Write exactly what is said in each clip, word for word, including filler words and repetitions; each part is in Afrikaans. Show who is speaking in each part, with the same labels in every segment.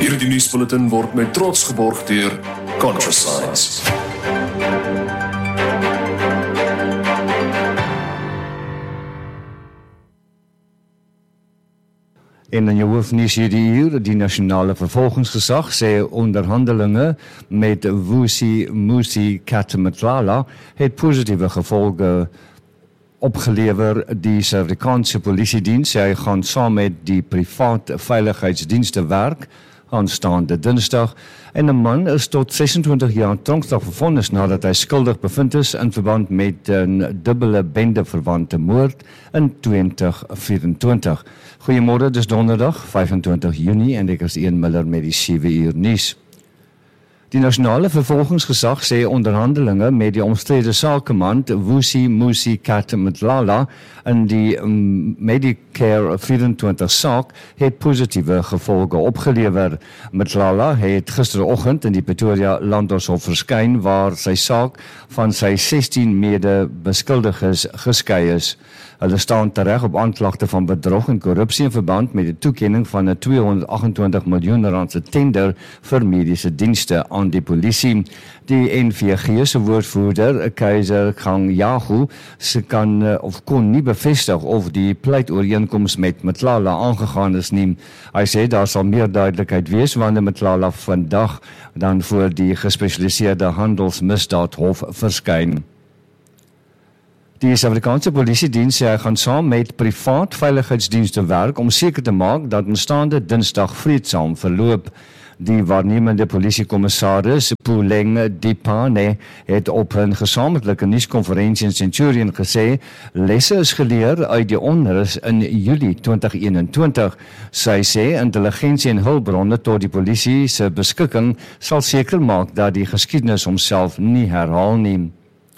Speaker 1: Hierdie nuusbulletin word met trots geborg deur ContraScience.
Speaker 2: En in jou hoofnuus hierdie uur, die nasionale vervolgingsgesag sê onderhandelinge met Vusi Musi Katamalala het positiewe gevolge opgelewer. Die Suid-Afrikaanse Polisiediens sê hy gaan saam met die private veiligheidsdienste werk aanstaande Dinsdag, en 'n man is tot sesentwintig jaar tronkstraf vervonnis nadat hy skuldig bevind is in verband met 'n dubbele bende verwante moord in twintig vyf-en-twintig. Goeiemôre, dis donderdag vyf-en-twintig Junie en ek is Ian Miller met die sewe uur nuus. Die nasionale vervolgingsgesag sê onderhandelinge met die omstrede sakeman Vusi Musi Katamalala in die um, Medicare vyf-en-twintig saak het positiewe gevolge opgelewer. Malala het gisteroggend in die Pretoria Landdroshof verskyn waar sy saak van sy sestien mede-beskuldiges geskei is. Hulle staan tereg op aanklagte van bedrog en korrupsie in verband met die toekenning van 'n tweehonderdagentwintig miljoen rand se tender vir mediese dienste aan die polisie. Die N V G se woordvoerder, Kaiser Kangyahu, se kan of kon nie bevestig of die pleitooreenkoms met Malala aangegaan is nie. Hy sê daar sal meer duidelikheid wees wanneer Malala vandag dan voor die gespesialiseerde handelsmisdaadhof verskyn. Die Suid-Afrikaanse Polisiediens sê hy gaan saam met privaat veiligheidsdienste werk om seker te maak dat aanstaande Dinsdag vreedsaam verloop. Die waarnemende polisiekommissaris Puleng Dipane het op 'n gesamentlike nuuskonferensie in Centurion gesê lesse is geleer uit die onrus in Julie twintig eenentwintig. Sy sê intelligensie en hulpbronne tot die polisie se beskikking sal seker maak dat die geskiedenis homself nie herhaal nie.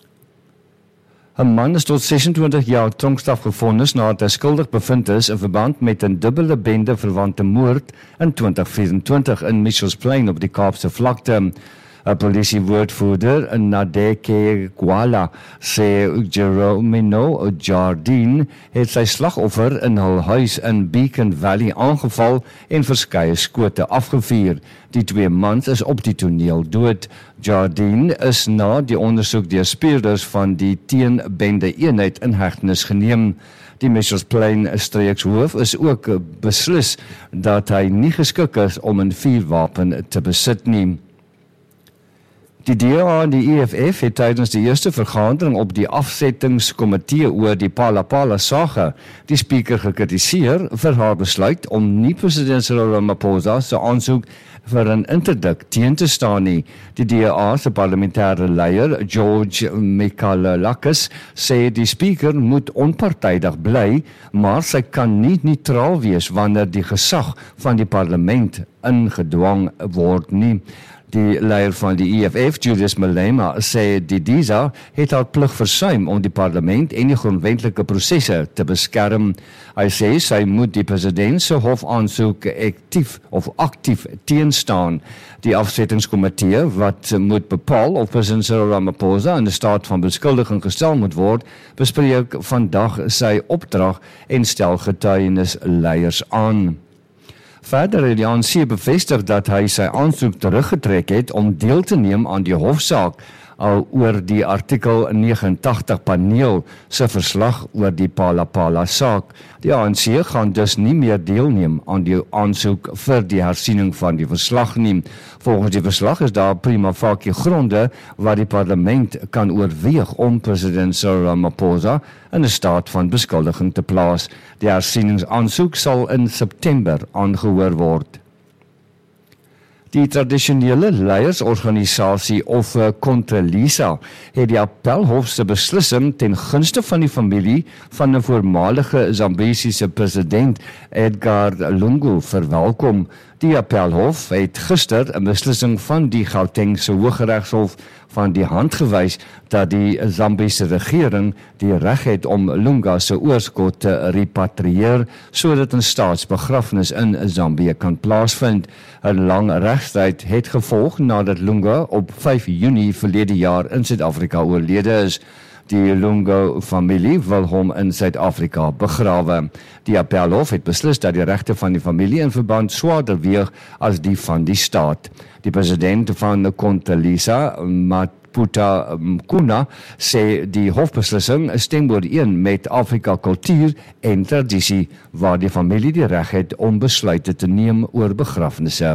Speaker 2: 'n Man is tot sesentwintig jaar tronkstraf gevonnis nadat hy skuldig bevind is in verband met 'n dubbele bende verwante moord in twintig vyf-en-twintig in Mitchells Plain op die Kaapse vlakte. 'n Polisiewoordvoerder, Nadeke Gwala, sê Jeromino Jardine het sy slagoffer in hul huis in Beacon Valley aangeval en verskeie skote afgevuur. Die twee mans is op die toneel dood. Jardine is na die ondersoek deur speurders van die teenbende eenheid in hegtenis geneem. Die Mitchells Plain streekshoof is ook beslis dat hy nie geskik is om 'n vuurwapen te besit nie. Die D A en die E F F het tydens die eerste vergadering op die afsettingskomitee oor die Palapala sage die speaker gekritiseer vir haar besluit om nie president Cyril Ramaphosa se aansoek vir 'n interdik teen te staan nie. Die D A se parlementêre leier, George Mikalakis, sê die speaker moet onpartydig bly, maar sy kan nie neutraal wees wanneer die gesag van die parlement ingedwang word nie. Die leier van die E F F, Julius Malema, sê die D I S A het haar plig versuim om die parlement en die grondwetlike prosesse te beskerm. Hy sê sy moet die president se hofaansoek aktief of aktief teenstaan. Die afsettingskomitee wat moet bepaal of president Cyril Ramaphosa in 'n staat van beskuldiging gestel moet word, bespreek vandag sy opdrag en stel getuienisleiers aan. Verder het die A N C bevestig dat hy sy aansoek teruggetrek het om deel te neem aan die hofsaak al oor die artikel negenentagtig paneel se verslag oor die Palapala saak. Die A N C gaan dus nie meer deelneem aan die aansoek vir die hersiening van die verslag nie. Volgens die verslag is daar prima facie gronde waar die parlement kan oorweeg om president Cyril Ramaphosa in 'n staat van beskuldiging te plaas. Die hersieningsaansoek sal in September aangehoor word. Die tradisionele leiersorganisasie of Controlisa het die appelhof se beslissing ten gunste van die familie van 'n voormalige Zambesiese president Edgar Lungu verwelkom. Die appelhof het gister 'n beslissing van die Gautengse Hooggeregshof van die hand gewys dat die Zambiese regering die reg het om Lunga se oorskot te repatrieer sodat 'n staatsbegrafnis in Zambië kan plaasvind. 'n Lang regstryd het gevolg nadat Lunga op vyf Junie verlede jaar in Suid-Afrika oorlede is. Die Lungo-familie wil hom in Suid-Afrika begrawe. Die Appelhof het beslis dat die regte van die familie in verband swaarder weeg as die van die staat. Die president van Kontalisa, Maputa Mkuna, sê die hofbeslissing stem ooreen met Afrika kultuur en tradisie, waar die familie die reg het om besluite te neem oor begrafnisse.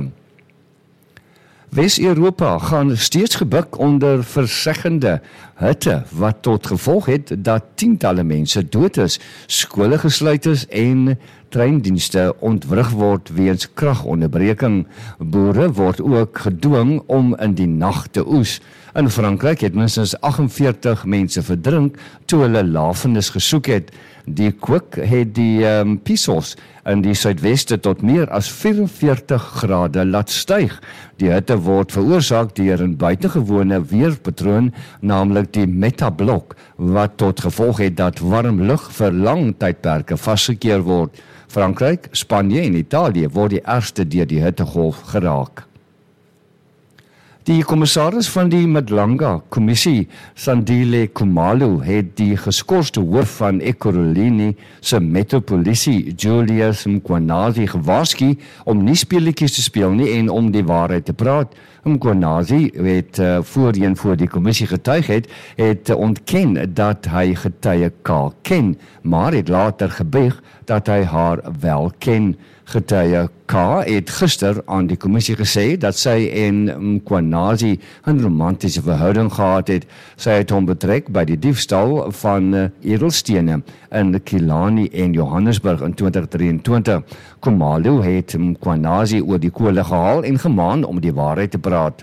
Speaker 2: Wes-Europa gaan steeds gebuk onder verseggende hitte wat tot gevolg het dat tientalle mense dood is, skole gesluit is en treindienste ontwrig word weens kragonderbreking. Boere word ook gedwing om in die nag te oes. In Frankryk het minstens agt-en-veertig mense verdrink toe hulle lafenis gesoek het. Die kwik het die um, Pisos in die suidweste tot meer as vyf-en-veertig grade laat styg. Die hitte word veroorsaak deur 'n buitengewone weerpatroon, naamlik die metablok, wat tot gevolg het dat warm lug vir lang tydperke vasgekeer word. Frankryk, Spanje en Italië word die ergste deur die hittegolf geraak. Die kommissaris van die Madlanga Kommissie, Sandile Khumalo, het die geskorste hoof van Ekurhuleni se metropolisie, Julius Mkhwanazi, gewaarsku om nie speletjies te speel nie en om die waarheid te praat. Mkhwanazi het uh, voorheen voor die kommissie getuig het, het uh, ontken dat hy getuie K ken, maar het later gebuig dat hy haar wel ken. Getuie K het gister aan die kommissie gesê dat sy en Mkhwanazi 'n romantiese verhouding gehad het. Sy het hom betrek by die diefstal van uh, edelstene in Killarney en Johannesburg in twintig drieëntwintig. Khumalo het Mkhwanazi oor die kole gehaal en gemaan om die waarheid te praat.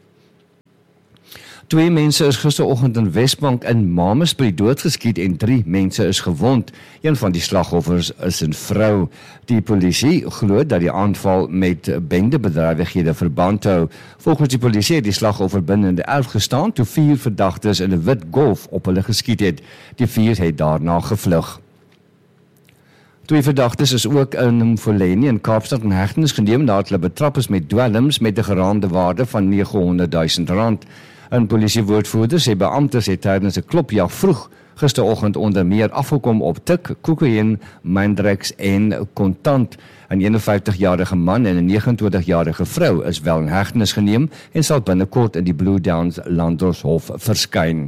Speaker 2: Twee mense is gisteroggend in Westbank in Mamasbury doodgeskiet en drie mense is gewond. Een van die slagoffers is 'n vrou. Die polisie glo dat die aanval met bendebedrywighede verband hou. Volgens die polisie het die slagoffer binne in die erf gestaan toe vier verdagtes in 'n wit Golf op hulle geskiet het. Die vier het daarna gevlug. Twee verdagtes is ook in Mfoleni in Kaapstad in hegtenis geneem nadat hulle betrap is met dwelms met 'n geraamde waarde van negenhonderdduisend rand. 'n Polisiewoordvoerder sê beamptes het tydens 'n klopjag vroeg gisteroggend onder meer afgekom op tik, kokain, mandrex en kontant. 'n eenenvyftigjarige man en 'n negenentwintigjarige vrou is wel in hegtenis geneem en sal binnekort in die Blue Downs Landdroshof verskyn.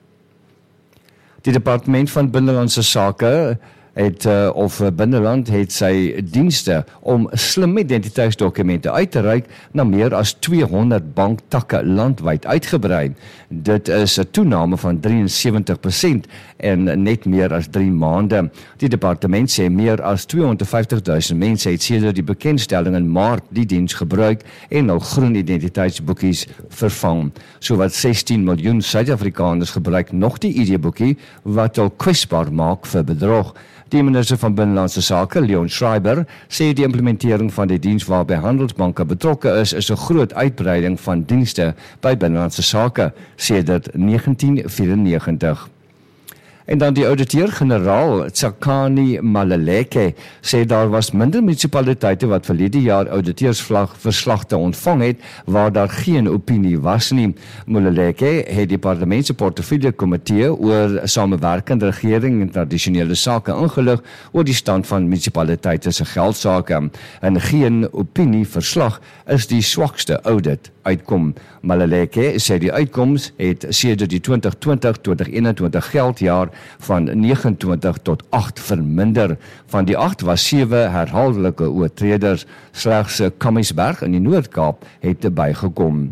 Speaker 2: Die Departement van Binnelandse Sake het uh, of Binneland het sy dienste om slim identiteitsdokumente uit te reik na meer as tweehonderd banktakke landwyd uitgebrei. Dit is 'n toename van drieënsewentig persent en net meer as drie maande. Die departement sê meer as tweehonderdvyftigduisend mense het sedert die bekendstelling in Maart die diens gebruik en al groen identiteitsboekies vervang. Sowat sestien miljoen Suid-Afrikaners gebruik nog die I D-boekie wat al kwesbaar maak vir bedrog. Die minister van Binnelandse Sake, Leon Schreiber, sê die implementering van die diens waarby handelsbanke betrokke is, is 'n groot uitbreiding van dienste by Binnelandse Sake sedert negentien vyfennegentig. En dan die ouditeur-generaal Tsakani Maluleke sê daar was minder munisipaliteite wat verlede jaar auditeursverslagte ontvang het waar daar geen opinie was nie. Maluleke het die parlementse portefeulje komitee oor samewerkende regering en tradisionele sake ingelig oor die stand van munisipaliteite se geldsake. En geen opinieverslag is die swakste audit uitkom. Maluleke sê die uitkoms het sedert die twintig twintig twintig eenentwintig geldjaar van negenentwintig tot agt verminder. Van die agt was sewe herhaaldelike oortreders, slegs Kamiesberg in die Noord-Kaap het bygekom.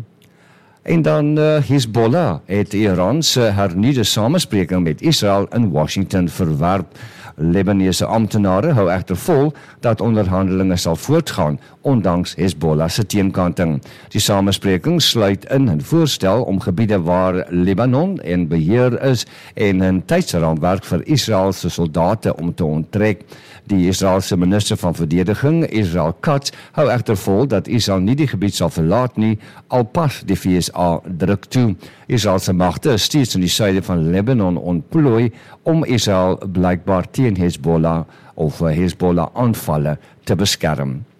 Speaker 2: En dan uh, Hezbollah het Iran se hernuide samespreking met Israel in Washington verwerp. Libanese amptenare hou egter vol dat onderhandelinge sal voortgaan, ondanks Hezbollah se teenkanting. Die samespreking sluit in 'n voorstel om gebiede waar Libanon en beheer is en 'n tydsraamwerk vir Israel se soldate om te onttrek. Die Israeliese minister van verdediging, Israel Katz, hou egter vol dat Israel nie die gebied sal verlaat nie, al pas die V S A druk toe. Israeliese magte is steeds in die suide van Libanon ontplooi om Israel blykbaar teen Hezbollah of Hezbollah aanvalle te beskerm.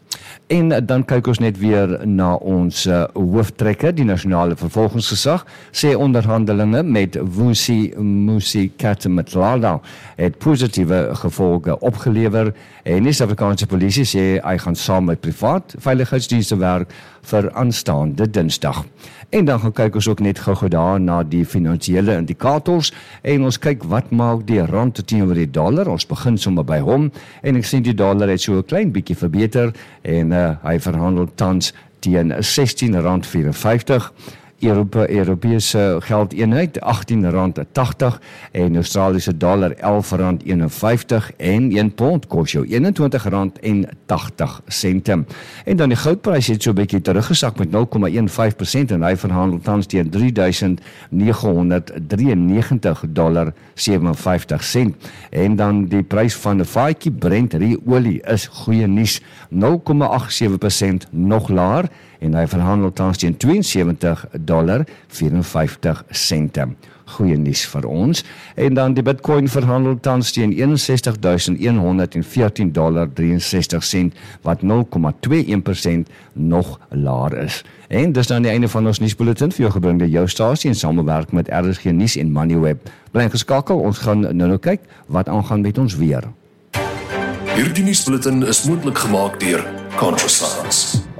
Speaker 2: En dan kyk ons net weer na ons uh, hooftrekker, die nasionale vervolgingsgesag, sê onderhandelinge met Vusi Musi Katamatlalala het positiewe gevolge opgelewer en die Suid-Afrikaanse polisie sê hy gaan saam met privaat veiligheidsdienste werk vir aanstaande Dinsdag. En dan gaan kyk ons ook net gou-gou daar na die finansiële indikators en ons kyk wat maak die rand teenoor die dollar. Ons begin sommer by hom en ek sien die dollar het so 'n klein bietjie verbeter en uh, hy verhandel tans teen sestien rand vyf-en-vyftig. Europa, Europese geldeenheid agttien rand tagtig en Australiese dollar elf rand een-en-vyftig en een pond kos jou eenentwintig rand tagtig sente. En dan die goudprys het so 'n bietjie teruggesak met nul komma een vyf persent en hy verhandel tans teen drie duisend nege honderd drieënnegentig dollar sewenvyftig sent. En dan die prys van 'n vaatjie Brent olie is goeie nuus, nul komma agt sewe persent nog laer en hy verhandel tans teen twee en sewentig dollar vyf-en-vyftig sente. Goeie nuus vir ons. En dan die Bitcoin verhandel tans teen een en sestig duisend een honderd veertien dollar drieënsestig sent wat nul komma twee een persent nog laer is. En dis dan die einde van ons nuusbulletin vir jou gebring deur jou stasie in samewerking met R S G Nuus en Moneyweb. Bly geskakel, ons gaan nou nou kyk wat aangaan met ons weer.
Speaker 1: Hierdie nuusbulletin is moontlik gemaak deur Conscious Science.